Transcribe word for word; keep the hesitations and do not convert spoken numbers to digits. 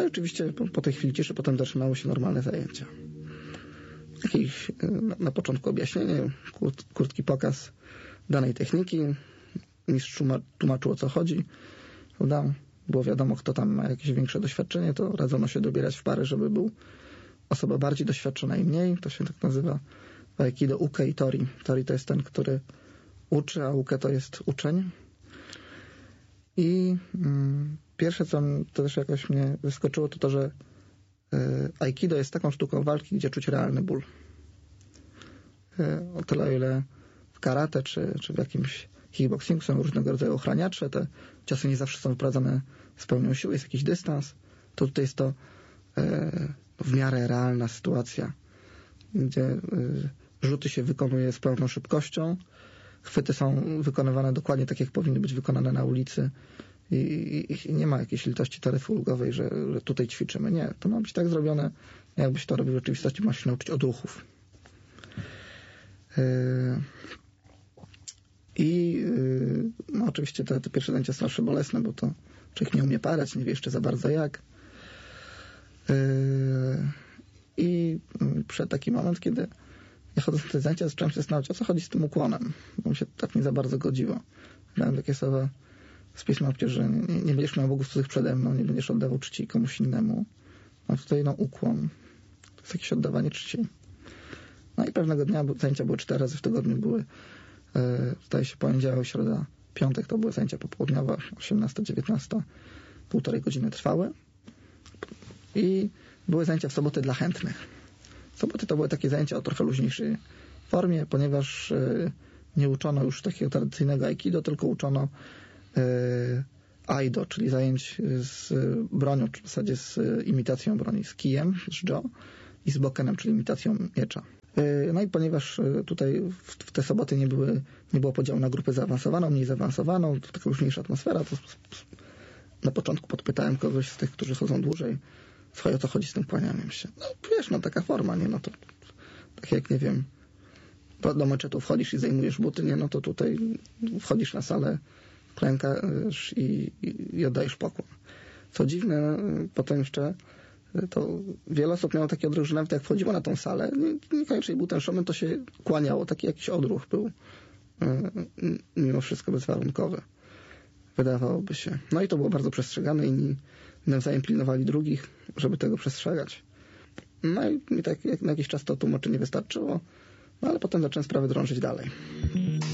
No i oczywiście po, po tej chwili ciszy potem zaczynały się normalne zajęcia. Jakiś na, na początku objaśnienie, kurt, krótki pokaz danej techniki, mistrz tłumaczył, o co chodzi, prawda? Było wiadomo, kto tam ma jakieś większe doświadczenie, to radzono się dobierać w pary, żeby był osoba bardziej doświadczona i mniej. To się tak nazywa w Aikido uke i tori. Tori to jest ten, który uczy, a uke to jest uczeń. I mm, pierwsze, co to też jakoś mnie zaskoczyło, to to, że y, Aikido jest taką sztuką walki, gdzie czuć realny ból. Y, o tyle, o ile w karate czy, czy w jakimś kickboxingu są różnego rodzaju ochraniacze, te ciosy nie zawsze są wyprowadzane z pełnią siły, jest jakiś dystans, to tutaj jest to y, w miarę realna sytuacja, gdzie y, rzuty się wykonuje z pełną szybkością, chwyty są wykonywane dokładnie tak, jak powinny być wykonane na ulicy i, i, i nie ma jakiejś litości taryfy ulgowej, że, że tutaj ćwiczymy. Nie, to ma być tak zrobione, jakbyś to robił w rzeczywistości, masz się nauczyć odruchów. Yy, I yy, no oczywiście te, te pierwsze zajęcia są zawsze bolesne, bo to człowiek nie umie parać, nie wie jeszcze za bardzo jak. Yy, I przed taki moment, kiedy ja chodząc na te zajęcia, zacząłem się zastanawiać, o co chodzi z tym ukłonem, bo mi się tak nie za bardzo godziło. Miałem takie słowa z pisma, że nie, nie będziesz miał bogów cudzych przede mną, nie będziesz oddawał czci komuś innemu. A tutaj no ukłon. To jest jakieś oddawanie czci. No i pewnego dnia zajęcia były cztery razy w tygodniu. Były, e, zdaje się, poniedziałek, środa, piątek to były zajęcia popołudniowe, osiemnasta dziewiętnasta, półtorej godziny trwały. I były zajęcia w soboty dla chętnych. Soboty to były takie zajęcia o trochę luźniejszej formie, ponieważ y, nie uczono już takiego tradycyjnego aikido, tylko uczono y, aido, czyli zajęć z bronią, czy w zasadzie z imitacją broni, z kijem, z jo i z bokenem, czyli imitacją miecza. Y, no i ponieważ y, tutaj w, w te soboty nie, były, nie było podziału na grupę zaawansowaną, mniej zaawansowaną, to taka luźniejsza atmosfera, to na początku podpytałem kogoś z tych, którzy chodzą dłużej, słuchaj, o co chodzi z tym kłanianiem się? No wiesz, no taka forma, nie? No to tak jak, nie wiem, do meczetu wchodzisz i zajmujesz buty, nie? No to tutaj wchodzisz na salę, klękasz i, i, i oddajesz pokłon. Co dziwne, potem jeszcze to wiele osób miało taki odruch, że nawet jak wchodziło na tą salę, niekoniecznie był ten szomen, to się kłaniało. Taki jakiś odruch był mimo wszystko bezwarunkowy. Wydawałoby się. No i to było bardzo przestrzegane. Inni nawzajem pilnowali drugich, żeby tego przestrzegać. No i, i tak jak na jakiś czas to tłumaczenie wystarczyło, no ale potem zacząłem sprawę drążyć dalej.